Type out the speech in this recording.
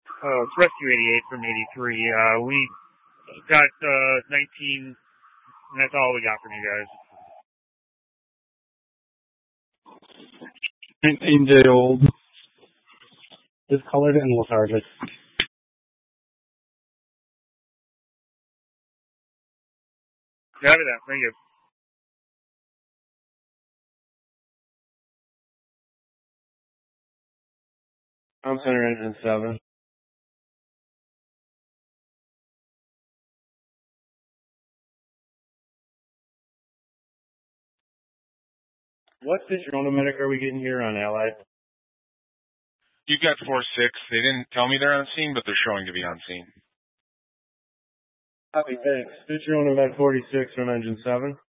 It's Rescue 88 from 83. We got 19, and that's all we got from you guys. AJ Old. Discolored and lethargic. Copy that. Thank you. I'm Center Engine 7. What Citroen medic are we getting here on Allied? You got 4-6. They didn't tell me they're on scene, but they're showing to be on scene. Copy, thanks. Citroen Med 46 from Engine 7.